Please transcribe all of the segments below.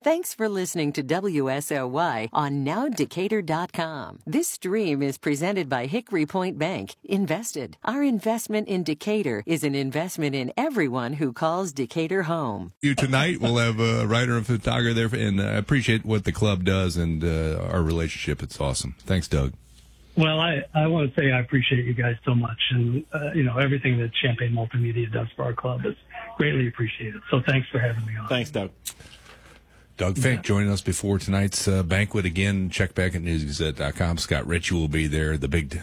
Thanks for listening to WSOY on NowDecatur.com. This stream is presented by Hickory Point Bank. Invested. Our investment in Decatur is an investment in everyone who calls Decatur home. Tonight, we'll have a writer and photographer there, and I appreciate what the club does and our relationship. It's awesome. Thanks, Doug. Well, I want to say I appreciate you guys so much, and everything that Champaign Multimedia does for our club is greatly appreciated. So thanks for having me on. Thanks, Doug. Doug Fink joining us before tonight's banquet again. Check back at newsgazette.com. Scott Ritchie will be there. The big,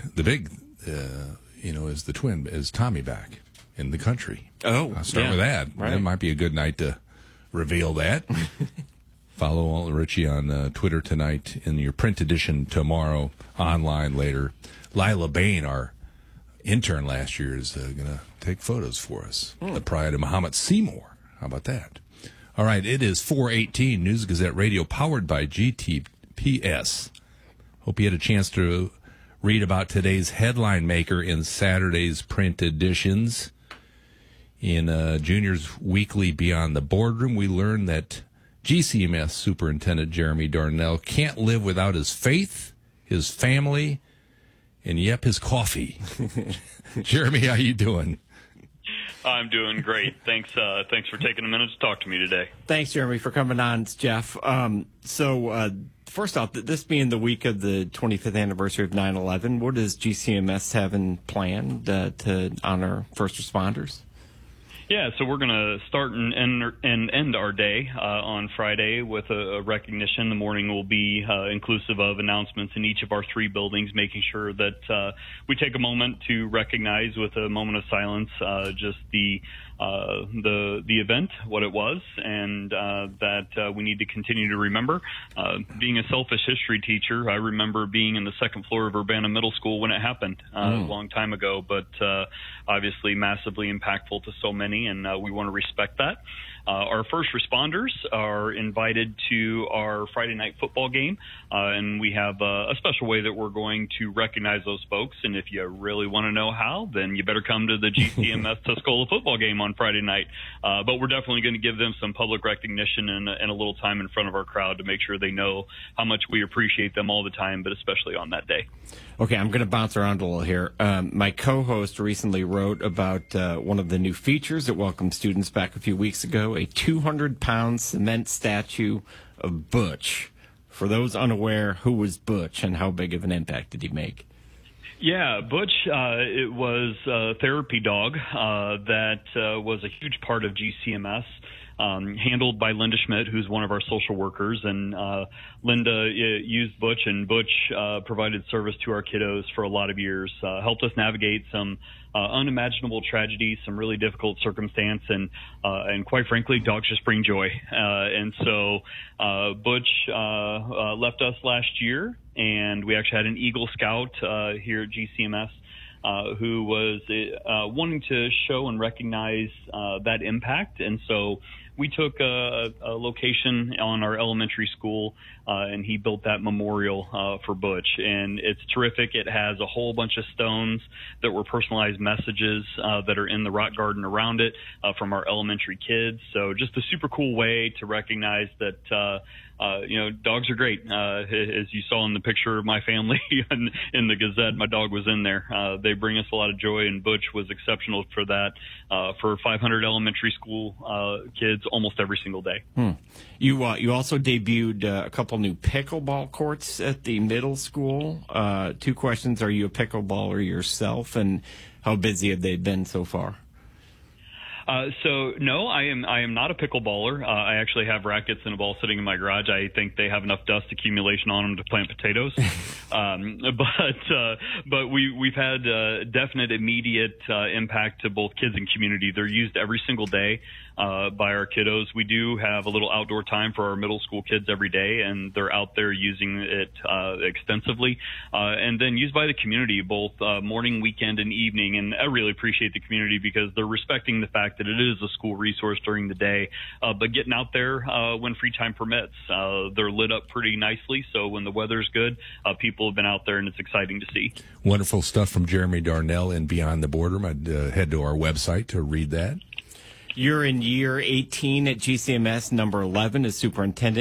is the twin, is Tommy back in the country. Oh, I'll start with that. Right. That might be a good night to reveal that. Follow Ritchie on Twitter tonight, in your print edition tomorrow, online later. Lila Bain, our intern last year, is going to take photos for us. The pride of Muhammad Seymour. How about that? All right, it is 4:18, News Gazette Radio, powered by GTPS. Hope you had a chance to read about today's headline maker in Saturday's print editions. In Junior's Weekly Beyond the Boardroom, we learned that GCMS Superintendent Jeremy Darnell can't live without his faith, his family, and his coffee. Jeremy, how you doing? I'm doing great. Thanks for taking a minute to talk to me today. Thanks, Jeremy, for coming on. It's Jeff. First off, this being the week of the 25th anniversary of 9/11, what does GCMS having planned to honor first responders? Yeah, so we're going to start and end our day on Friday with a recognition. The morning will be inclusive of announcements in each of our three buildings, making sure that we take a moment to recognize with a moment of silence just the event, what it was, and that we need to continue to remember. Being a selfish history teacher, I remember being in the second floor of Urbana Middle School when it happened a long time ago, but obviously massively impactful to so many, and we want to respect that. Our first responders are invited to our Friday night football game, and we have a special way that we're going to recognize those folks. And if you really want to know how, then you better come to the GCMS Tuscola football game on Friday night. But we're definitely going to give them some public recognition and a little time in front of our crowd to make sure they know how much we appreciate them all the time, but especially on that day. Okay, I'm going to bounce around a little here. My co-host recently wrote about one of the new features that welcomed students back a few weeks ago, a 200-pound cement statue of Butch. For those unaware, who was Butch and how big of an impact did he make? Yeah, Butch, it was a therapy dog that was a huge part of GCMS. Handled by Linda Schmidt, who's one of our social workers, and Linda used Butch, and Butch provided service to our kiddos for a lot of years, helped us navigate some unimaginable tragedies, some really difficult circumstance, and quite frankly, dogs just bring joy. And so Butch left us last year, and we actually had an Eagle Scout here at GCMS who was wanting to show and recognize that impact. And so we took a location on our elementary school, and he built that memorial for Butch. And it's terrific. It has a whole bunch of stones that were personalized messages that are in the rock garden around it from our elementary kids. So just a super cool way to recognize that dogs are great. As you saw in the picture of my family in the Gazette, my dog was in there. They bring us a lot of joy, and Butch was exceptional for that, for 500 elementary school kids almost every single day. You also debuted a couple new pickleball courts at the middle school. Two questions. Are you a pickleballer yourself, and how busy have they been so far? So no, I am not a pickleballer. I actually have rackets and a ball sitting in my garage. I think they have enough dust accumulation on them to plant potatoes. But we've had definite immediate impact to both kids and community. They're used every single day by our kiddos. We do have a little outdoor time for our middle school kids every day, and they're out there using it extensively. And then used by the community, both morning, weekend, and evening. And I really appreciate the community because they're respecting the fact that it is a school resource during the day, but getting out there when free time permits. They're lit up pretty nicely, so when the weather's good, people have been out there, and it's exciting to see. Wonderful stuff from Jeremy Darnell in Beyond the Boardroom. I'd head to our website to read that. You're in year 18 at GCMS, number 11 as superintendent.